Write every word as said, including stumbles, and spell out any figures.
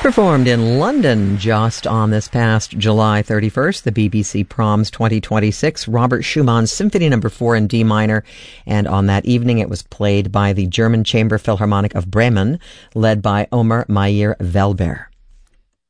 Performed in London just on this past July thirty-first, the B B C Proms twenty twenty-six, Robert Schumann's Symphony Number four in D minor, and on that evening it was played by the German Chamber Philharmonic of Bremen, led by Omer Meyer Welber.